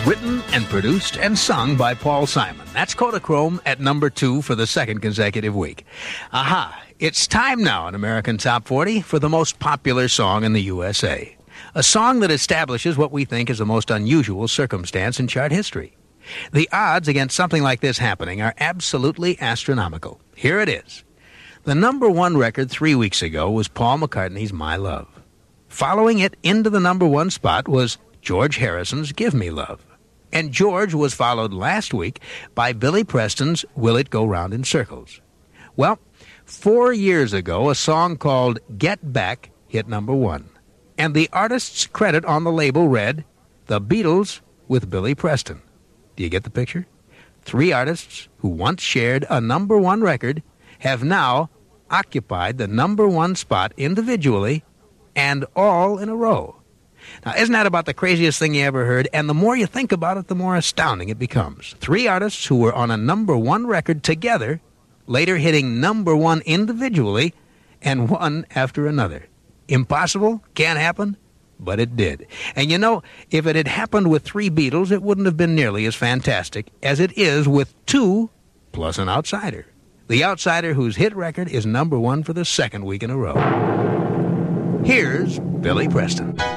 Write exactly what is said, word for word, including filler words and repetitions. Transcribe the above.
written and produced and sung by Paul Simon. That's Kodachrome at number two for the second consecutive week. Aha, it's time now in American Top forty for the most popular song in the U S A. A song that establishes what we think is the most unusual circumstance in chart history. The odds against something like this happening are absolutely astronomical. Here it is. The number one record three weeks ago was Paul McCartney's My Love. Following it into the number one spot was George Harrison's Give Me Love. And George was followed last week by Billy Preston's Will It Go Round in Circles. Well, four years ago, a song called Get Back hit number one. And the artist's credit on the label read, The Beatles with Billy Preston. Do you get the picture? Three artists who once shared a number one record have now occupied the number one spot individually and all in a row. Now, isn't that about the craziest thing you ever heard? And the more you think about it, the more astounding it becomes. Three artists who were on a number one record together, later hitting number one individually, and one after another. Impossible? Can't happen? But it did. And you know, if it had happened with three Beatles, it wouldn't have been nearly as fantastic as it is with two plus an outsider. The outsider whose hit record is number one for the second week in a row. Here's Billy Preston.